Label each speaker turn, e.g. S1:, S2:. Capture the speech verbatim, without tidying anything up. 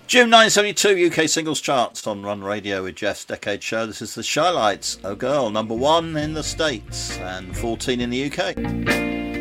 S1: June nineteen seventy-two, U K singles charts on Run Radio with Jeff's Decade Show. This is the Shy Lights, Oh Girl, number one in the States and fourteen in the U K.